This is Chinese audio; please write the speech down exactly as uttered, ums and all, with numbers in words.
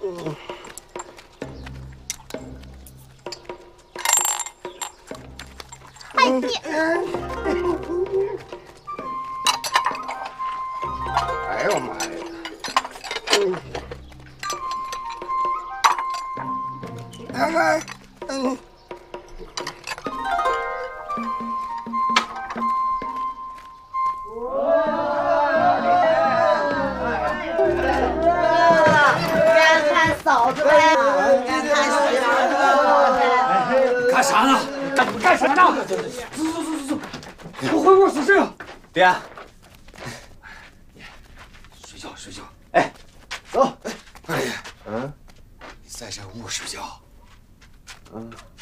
哎你！ 哎呦妈呀！哎哎嗯。 嫂子呗，看媳妇儿， 干啥呢？干你们干啥呢？走走走走走，我回卧室睡了。 爹， 睡觉睡觉。 哎，走。 二爷， 嗯， 你在这卧室觉。 嗯。